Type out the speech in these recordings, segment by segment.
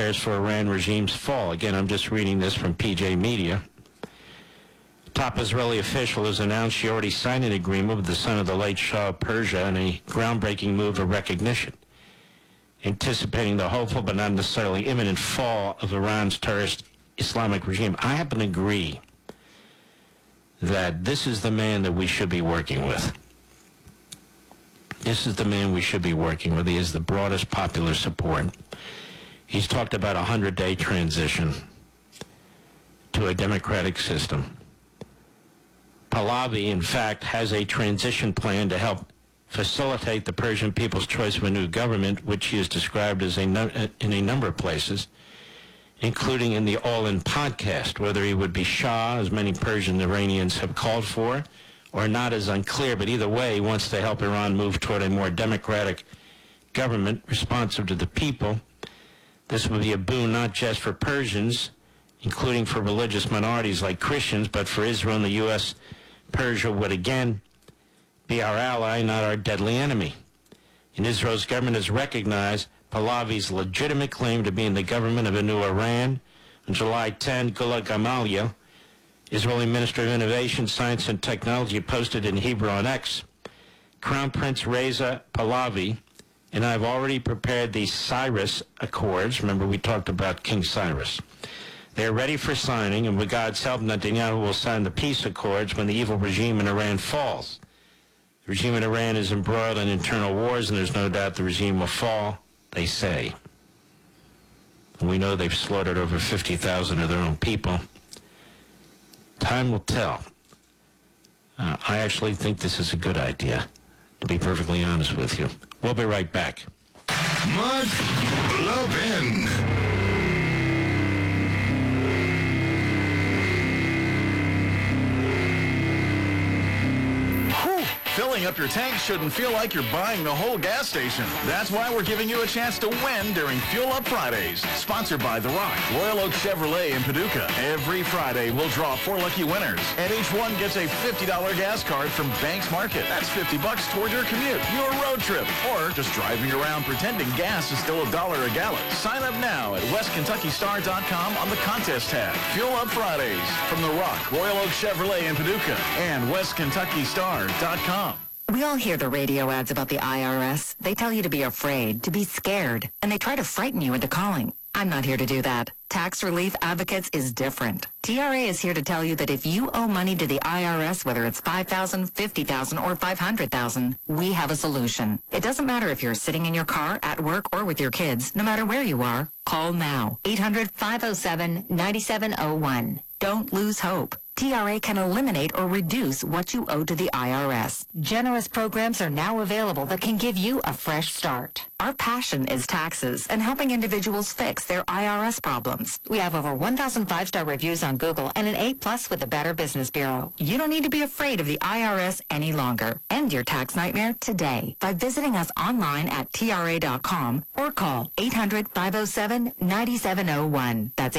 prepares for Iran regime's fall. Again, I'm just reading this from PJ Media. Top Israeli official has announced she already signed an agreement with the son of the late Shah of Persia in a groundbreaking move of recognition, anticipating the hopeful but not necessarily imminent fall of Iran's terrorist Islamic regime. I happen to agree that this is the man that we should be working with. This is the man we should be working with. He has the broadest popular support. He's talked about a 100-day transition to a democratic system. Pahlavi, in fact, has a transition plan to help facilitate the Persian people's choice of a new government, which he has described as in a number of places, including in the All In podcast. Whether he would be Shah, as many Persian Iranians have called for, or not is unclear, but either way, he wants to help Iran move toward a more democratic government responsive to the people. This would be a boon not just for Persians, including for religious minorities like Christians, but for Israel and the U.S. Persia would again be our ally, not our deadly enemy. And Israel's government has recognized Pahlavi's legitimate claim to being the government of a new Iran. On July 10, Gula Gamaliel, Israeli Minister of Innovation, Science and Technology, posted in Hebrew on X, Crown Prince Reza Pahlavi and I have already prepared the Cyrus Accords. Remember, we talked about King Cyrus. They are ready for signing, and with God's help, Netanyahu will sign the peace accords when the evil regime in Iran falls. The regime in Iran is embroiled in internal wars, and there's no doubt the regime will fall, they say. And we know they've slaughtered over 50,000 of their own people. Time will tell. I actually think this is a good idea, to be perfectly honest with you. We'll be right back. Mark Levin. Filling up your tank shouldn't feel like you're buying the whole gas station. That's why we're giving you a chance to win during Fuel Up Fridays. Sponsored by The Rock, Royal Oak Chevrolet in Paducah. Every Friday, we'll draw 4 lucky winners, and each one gets a $50 gas card from Banks Market. That's $50 toward your commute, your road trip, or just driving around pretending gas is still $1 a gallon. Sign up now at WestKentuckyStar.com on the contest tab. Fuel Up Fridays from The Rock, Royal Oak Chevrolet in Paducah, and WestKentuckyStar.com. We all hear the radio ads about the IRS. They tell you to be afraid, to be scared, and they try to frighten you into calling. I'm not here to do that. Tax Relief Advocates is different. TRA is here to tell you that if you owe money to the IRS, whether it's $5,000, $50,000, or $500,000, we have a solution. It doesn't matter if you're sitting in your car, at work, or with your kids. No matter where you are, call now. 800-507-9701. Don't lose hope. TRA can eliminate or reduce what you owe to the IRS. Generous programs are now available that can give you a fresh start. Our passion is taxes and helping individuals fix their IRS problems. We have over 1,000 5-star reviews on Google and an A+ with the Better Business Bureau. You don't need to be afraid of the IRS any longer. End your tax nightmare today by visiting us online at TRA.com or call 800-507-9701. That's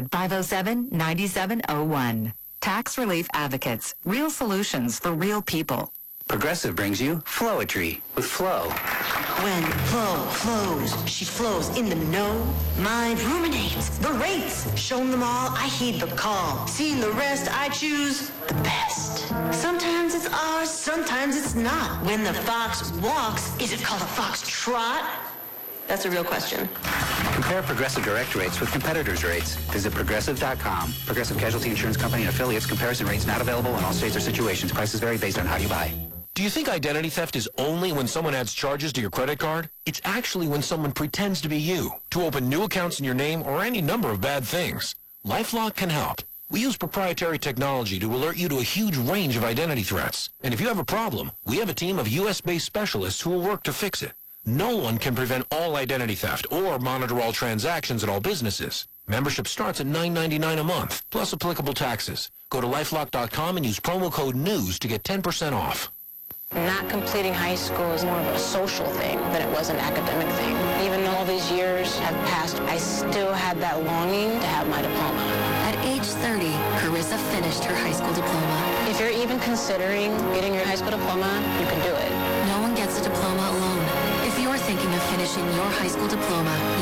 800-507-9701. Tax Relief Advocates. Real solutions for real people. Progressive brings you Flowetry with Flo. When Flo flows, she flows in the know. Mind ruminates the rates. Shown them all, I heed the call. Seeing the rest, I choose the best. Sometimes it's ours, sometimes it's not. When the fox walks, is it called a fox trot? That's a real question. Compare Progressive direct rates with competitors' rates. Visit Progressive.com. Progressive Casualty Insurance Company and affiliates. Comparison rates not available in all states or situations. Prices vary based on how you buy. Do you think identity theft is only when someone adds charges to your credit card? It's actually when someone pretends to be you, to open new accounts in your name or any number of bad things. LifeLock can help. We use proprietary technology to alert you to a huge range of identity threats. And if you have a problem, we have a team of U.S.-based specialists who will work to fix it. No one can prevent all identity theft or monitor all transactions at all businesses. Membership starts at $9.99 a month, plus applicable taxes. Go to LifeLock.com and use promo code NEWS to get 10% off. Not completing high school is more of a social thing than it was an academic thing. Even though all these years have passed, I still had that longing to have my diploma. At age 30, Carissa finished her high school diploma. If you're even considering getting your high school diploma, you can do it. No one gets a diploma alone. If you're thinking of finishing your high school diploma,